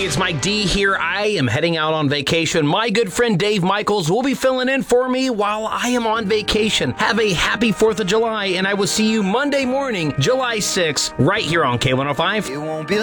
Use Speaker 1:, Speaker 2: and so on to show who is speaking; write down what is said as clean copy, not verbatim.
Speaker 1: Hey, it's Mike D here. I am heading out on vacation. My good friend Dave Michaels will be filling in for me while I am on vacation. Have a happy 4th of July, and I will see you Monday morning, July 6th, right here on K105.
Speaker 2: It won't be